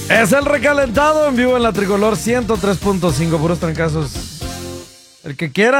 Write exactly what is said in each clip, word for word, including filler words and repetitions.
Es el recalentado en vivo en la Tricolor ciento tres punto cinco, puros trancazos. El que quiera.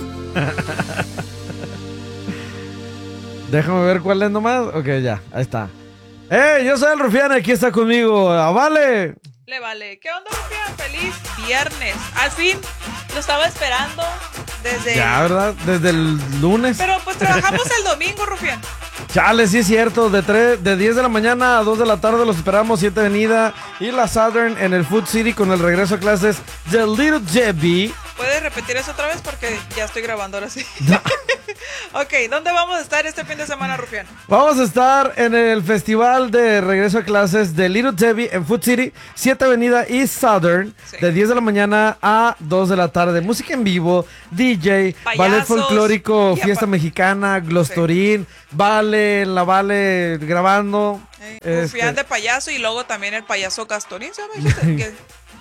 Déjame ver cuál es nomás. Ok, ya, ahí está. ¡Hey! Yo soy el Rufián, aquí está conmigo. ¡Ah, vale! Le vale. ¿Qué onda, Rufián? Feliz viernes. Al fin, lo estaba esperando desde... Ya, ¿verdad? Desde el lunes. Pero pues trabajamos el domingo, Rufián. Chale, sí es cierto. De, tres, de diez de la mañana a dos de la tarde los esperamos. siete Avenida y la Southern en el Food City con el regreso a clases de Little Debbie. ¿Puedes repetir eso otra vez? Porque ya estoy grabando ahora sí. Ok, ¿dónde vamos a estar este fin de semana, Rufián? Vamos a estar en el festival de regreso a clases de Little Debbie en Food City, siete Avenida y Southern, sí. De diez de la mañana a dos de la tarde. Música en vivo, D J, payasos, ballet folclórico, fiesta pa- mexicana, Glostorín, sí. Vale, la Vale grabando. Eh, Rufián este. de payaso y luego también el payaso Gastorín, ¿sabes? que...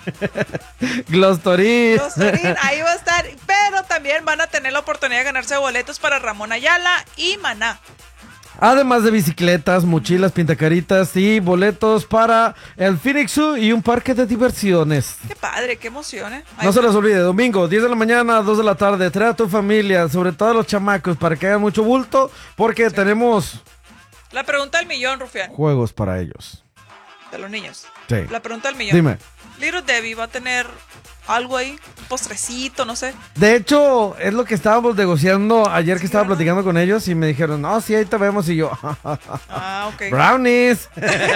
Glostorín. Glostorín, ahí va a estar. Pero también van a tener la oportunidad de ganarse boletos para Ramón Ayala y Maná. Además de bicicletas, mochilas, pintacaritas y boletos para el Phoenix Zoo y un parque de diversiones. Qué padre, qué emoción, ¿eh? No se les olvide, domingo, diez de la mañana, dos de la tarde. Trae a tu familia, sobre todo a los chamacos, para que haya mucho bulto, porque sí. Tenemos... La pregunta del millón, Rufián. Juegos para ellos. De los niños. Sí. La pregunta del millón. Dime. Little Debbie va a tener algo ahí, un postrecito, no sé. De hecho, es lo que estábamos negociando ayer que sí, estaba ¿verdad? platicando con ellos y me dijeron, no, sí, ahí te vemos. Y yo, ah, ok. Brownies.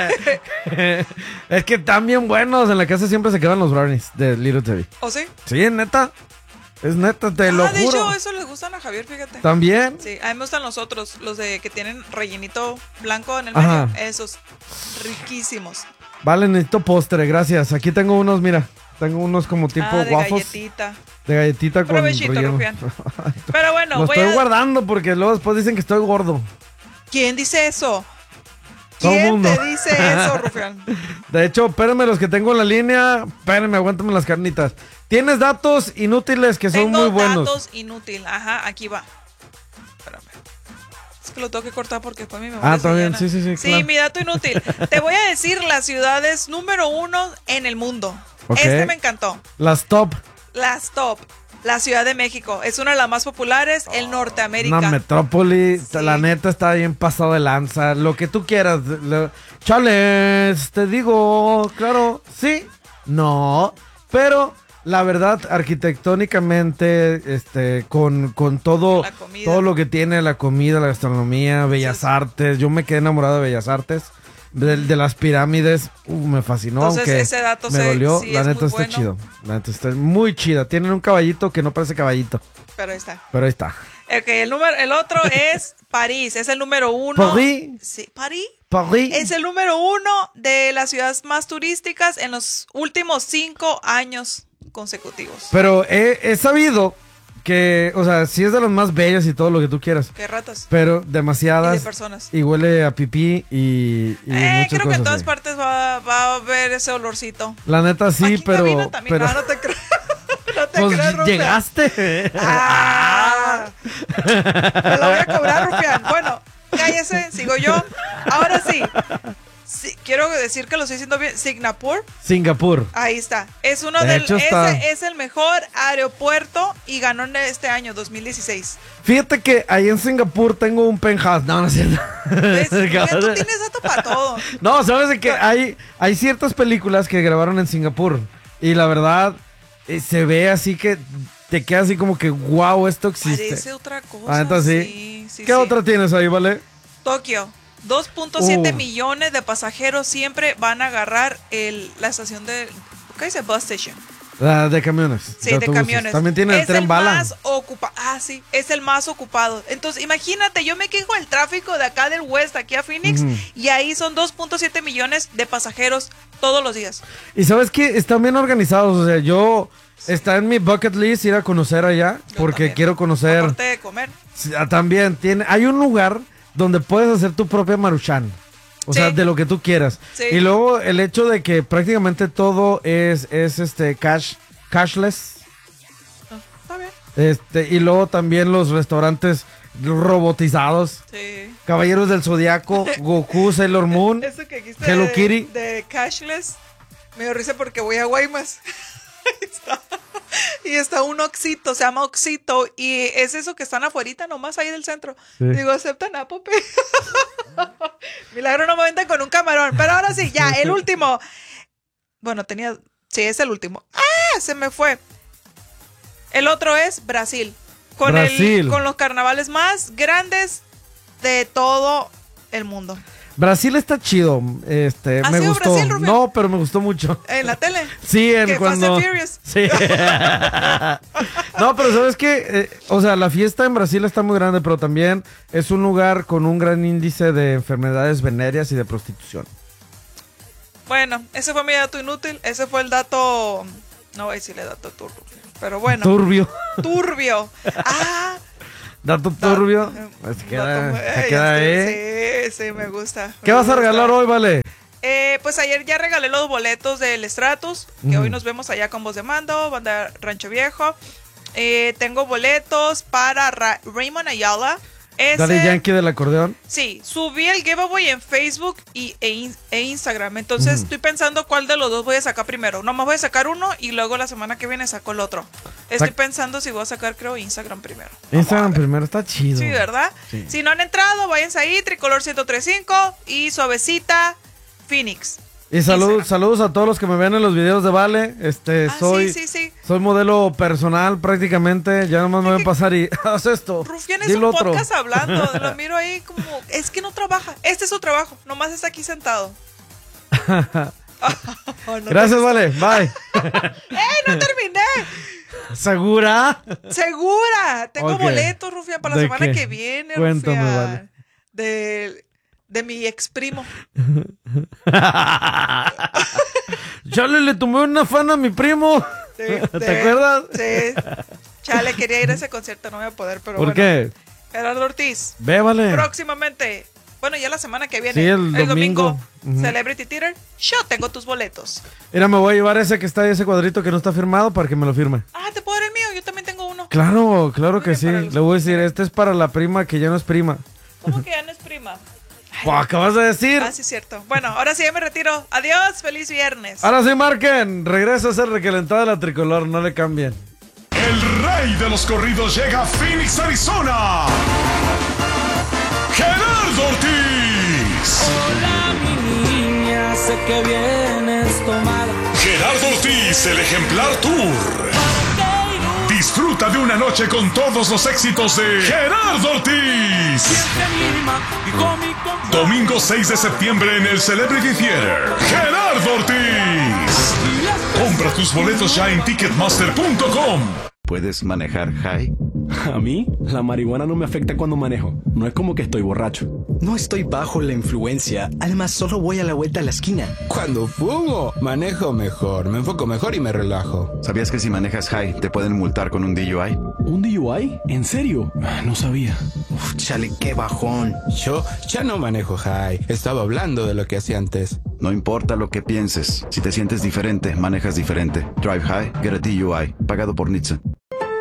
Es que están bien buenos. En la casa siempre se quedan los brownies de Little Debbie. ¿Oh, sí? Sí, neta. Es neta, te ah, lo juro. de hecho, eso les gustan a Javier, fíjate. ¿También? Sí, a mí me gustan los otros, los de que tienen rellenito blanco en el Ajá. medio. Esos, riquísimos. Vale, necesito postre, gracias. Aquí tengo unos, mira, tengo unos como tipo ah, de waffles. galletita. De galletita con relleno. Pero bueno, lo voy estoy a... guardando porque luego después dicen que estoy gordo. ¿Quién dice eso? Todo ¿Quién mundo. te dice eso, Rufián? De hecho, espérenme los que tengo en la línea. Espérenme, aguántame las carnitas. Tienes datos inútiles que son tengo muy buenos. datos inútiles. Ajá, aquí va. Espérame. Es que lo tengo que cortar porque después mi memoria Ah, también, sí, sí, sí. Sí, claro. mi dato inútil. Te voy a decir las ciudades número uno en el mundo. Okay. Este me encantó. Las top. Las top. La Ciudad de México. Es una de las más populares en Norteamérica. Una metrópoli. Sí. La neta está bien pasado de lanza. Lo que tú quieras. Lo... Chales, te digo. Claro, sí. No. Pero... La verdad, arquitectónicamente, este, con, con todo, todo lo que tiene la comida, la gastronomía, Bellas sí. Artes, yo me quedé enamorado de Bellas Artes, de, de las pirámides, uh, me fascinó, entonces, aunque ese dato me se, dolió, sí la neta está bueno. chido, la neta está muy chida, tienen un caballito que no parece caballito. Pero ahí está. Pero ahí está. Ok, el, número, el otro es París, es el número uno. ¿París? Sí, París. París. Es el número uno de las ciudades más turísticas en los últimos cinco años consecutivos. Pero he, he sabido que, o sea, sí es de las más bellas y todo lo que tú quieras. Qué ratas. Pero demasiadas. Y de personas. Y huele a pipí y, y eh, muchas creo cosas que en todas así. partes va, va a haber ese olorcito. La neta sí, Aquí pero... también. pero... No, no te creo. No te pues creo, Rufián. llegaste. Ah, te lo voy a cobrar, Rufián. Bueno, cállese, sigo yo. Ahora sí. Sí, quiero decir que lo estoy diciendo bien. Singapur. Singapur. Ahí está. Es uno de del. Hecho, está... Ese es el mejor aeropuerto y ganó en este año, dos mil dieciséis. Fíjate que ahí en Singapur tengo un penthouse. No, no es cierto. ¿Ves? Tú tienes dato para todo. No, sabes de que hay, hay ciertas películas que grabaron en Singapur. Y la verdad, eh, se ve así que te queda así como que wow, esto existe. Parece otra cosa. Ah, entonces sí. sí, sí ¿Qué sí. otra tienes ahí, vale? Tokio. dos punto siete uh. millones de pasajeros siempre van a agarrar el, la estación de... ¿Qué dice? Bus station. La de camiones. Sí, de, de camiones. También tiene el es tren el bala. Más ocupa ah, sí, es el más ocupado. Entonces, imagínate, yo me quejo del tráfico de acá del West, aquí a Phoenix, uh-huh. y ahí son dos punto siete millones de pasajeros todos los días. Y sabes que están bien organizados, o sea, yo... Sí. Está en mi bucket list ir a conocer allá, yo porque también. Quiero conocer... Aparte de comer. También, tiene, hay un lugar donde puedes hacer tu propia maruchan. O sí. sea, de lo que tú quieras. Sí. Y luego el hecho de que prácticamente todo es, es este cash, cashless. Oh, está bien. Este, y luego también los restaurantes robotizados. Sí. Caballeros del Zodiaco, Goku, Sailor Moon, Eso que dijiste Hello de, Kitty. De cashless. Me dio risa porque voy a Guaymas. Está. Y está un Oxito, se llama Oxito. Y es eso que están afuera, nomás ahí del centro. Sí. Digo, aceptan a Pope. Milagro no me venden con un camarón. Pero ahora sí, ya, el último. Bueno, tenía... Sí, es el último. ¡Ah! Se me fue. El otro es Brasil. Con, Brasil. El, con los carnavales más grandes de todo el mundo. Brasil está chido. Este, me gustó. Brasil, no, pero me gustó mucho. ¿En la tele? Sí, en cuando. Fast and Furious. Sí. No, pero ¿sabes qué? Eh, o sea, la fiesta en Brasil está muy grande, pero también es un lugar con un gran índice de enfermedades venéreas y de prostitución. Bueno, ese fue mi dato inútil. Ese fue el dato. No voy a decirle dato turbio. Pero bueno. Turbio. Turbio. Ah. Dato turbio. Da, se queda, dato, se queda ahí. Sí, sí, me gusta. ¿Qué me vas gusta. a regalar hoy, Vale? Eh, pues ayer ya regalé los boletos del Stratus, que mm. hoy nos vemos allá con Voz de Mando, Banda Rancho Viejo. Eh, tengo boletos para Ra- Raymond Ayala. Ese, Daddy Yankee del acordeón. Sí, subí el giveaway en Facebook y, e, e Instagram. Entonces mm. estoy pensando cuál de los dos voy a sacar primero. Nomás voy a sacar uno y luego la semana que viene saco el otro. Estoy Sac- pensando si voy a sacar, creo, Instagram primero. Instagram primero, está chido. Sí, ¿verdad? Sí. Si no han entrado, váyanse ahí, Tricolor ciento tres punto cinco y Suavecita Phoenix. Y saludos, saludos a todos los que me ven en los videos de Vale. Este, ah, soy, sí, sí, sí. soy modelo personal prácticamente. Ya nomás me ven pasar y haz esto. Rufián es un otro. podcast hablando. Lo miro ahí como, es que no trabaja. Este es su trabajo. Nomás está aquí sentado. oh, no Gracias, te... Vale. Bye. ¡Eh, no terminé! ¿Segura? ¡Segura! Tengo okay. boletos, Rufián, para la semana qué? que viene, Cuéntame, Rufián. Vale. De... De mi ex primo. Chale, le tomé una fan a mi primo. Sí, ¿Te sí, acuerdas? Sí. Chale, quería ir a ese concierto, no voy a poder, pero ¿Por bueno. qué? Gerardo Ortiz. Ve, Vale. Próximamente. Bueno, ya la semana que viene. Sí, el, el domingo. domingo uh-huh. Celebrity Theater. Yo tengo tus boletos. Mira, me voy a llevar ese que está ahí, ese cuadrito que no está firmado para que me lo firme. Ah, ¿te puedo dar el mío? Yo también tengo uno. Claro, claro Muy que sí. Le voy a decir, este es para la prima que ya no es prima. ¿Cómo que ya no es prima? ¿Qué acabas de decir? Ah, sí, cierto. Bueno, ahora sí ya me retiro. Adiós, feliz viernes. Ahora sí, marquen. Regresa a ser recalentada de la tricolor, no le cambien. El rey de los corridos llega a Phoenix, Arizona. Gerardo Ortiz. Hola, mi niña, sé que vienes tomada. Gerardo Ortiz, el ejemplar tour. Disfruta de una noche con todos los éxitos de Gerardo Ortiz. Domingo seis de septiembre en el Celebrity Theater. Gerardo Ortiz. Compra tus boletos ya en ticketmaster punto com. ¿Puedes manejar high? A mí, la marihuana no me afecta cuando manejo. No es como que estoy borracho. No estoy bajo la influencia. Además, solo voy a la vuelta a la esquina. Cuando fumo, manejo mejor. Me enfoco mejor y me relajo. ¿Sabías que si manejas high, te pueden multar con un D U I? ¿Un D U I? ¿En serio? No sabía. Uf, chale, qué bajón. Yo ya no manejo high. Estaba hablando de lo que hacía antes. No importa lo que pienses. Si te sientes diferente, manejas diferente. Drive high, get a D U I. Pagado por N H T S A.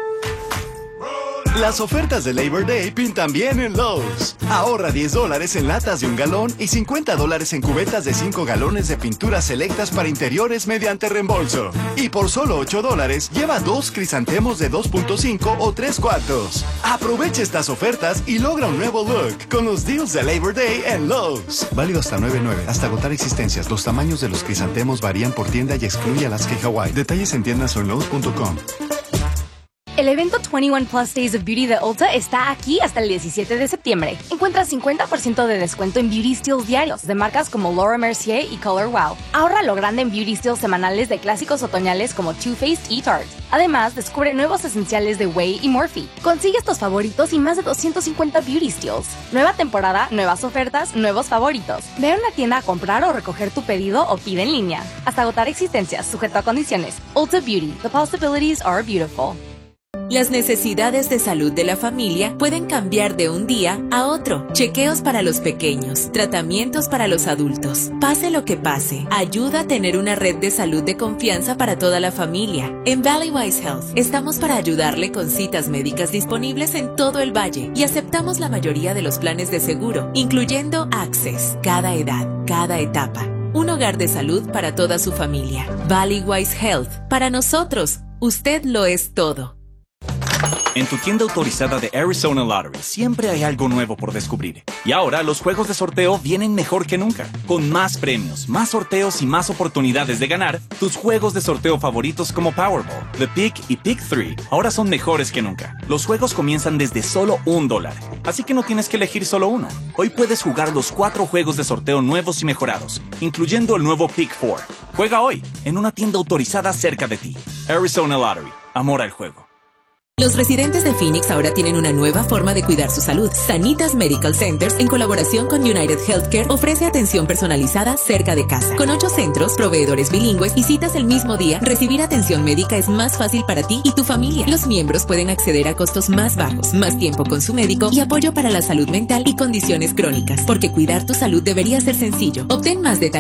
Las ofertas de Labor Day pintan bien en Lowe's. Ahorra diez dólares en latas de un galón y cincuenta dólares en cubetas de cinco galones de pinturas selectas para interiores mediante reembolso. Y por solo ocho dólares, lleva dos crisantemos de dos punto cinco o tres cuartos. Aprovecha estas ofertas y logra un nuevo look con los deals de Labor Day en Lowe's. Válido hasta nueve nueve, hasta agotar existencias. Los tamaños de los crisantemos varían por tienda y excluye Alaska y Hawaii. Detalles en tiendas o en Lowe's punto com. El evento veintiuno Plus Days of Beauty de Ulta está aquí hasta el diecisiete de septiembre. Encuentra cincuenta por ciento de descuento en Beauty Steals diarios de marcas como Laura Mercier y Color Wow. Ahorra lo grande en Beauty Steals semanales de clásicos otoñales como Too Faced y Tarte. Además, descubre nuevos esenciales de Way y Morphe. Consigue estos favoritos y más de doscientos cincuenta Beauty Steals. Nueva temporada, nuevas ofertas, nuevos favoritos. Ve a una tienda a comprar o recoger tu pedido o pide en línea. Hasta agotar existencias, sujeto a condiciones. Ulta Beauty. The possibilities are beautiful. Las necesidades de salud de la familia pueden cambiar de un día a otro. Chequeos para los pequeños, tratamientos para los adultos. Pase lo que pase, ayuda a tener una red de salud de confianza para toda la familia. En Valleywise Health estamos para ayudarle con citas médicas disponibles en todo el valle y aceptamos la mayoría de los planes de seguro, incluyendo Access, cada edad, cada etapa. un hogar de salud para toda su familia. Valleywise Health. Para nosotros, usted lo es todo. En tu tienda autorizada de Arizona Lottery siempre hay algo nuevo por descubrir. Y ahora los juegos de sorteo vienen mejor que nunca. Con más premios, más sorteos y más oportunidades de ganar, tus juegos de sorteo favoritos como Powerball, The Pick y Pick tres ahora son mejores que nunca. Los juegos comienzan desde solo un dólar, así que no tienes que elegir solo uno. Hoy puedes jugar los cuatro juegos de sorteo nuevos y mejorados, incluyendo el nuevo Pick cuatro. Juega hoy en una tienda autorizada cerca de ti. Arizona Lottery. Amor al juego. Los residentes de Phoenix ahora tienen una nueva forma de cuidar su salud. Sanitas Medical Centers, en colaboración con United Healthcare, ofrece atención personalizada cerca de casa. Con ocho centros, proveedores bilingües y citas el mismo día, recibir atención médica es más fácil para ti y tu familia. Los miembros pueden acceder a costos más bajos, más tiempo con su médico y apoyo para la salud mental y condiciones crónicas. Porque cuidar tu salud debería ser sencillo. Obtén más detalles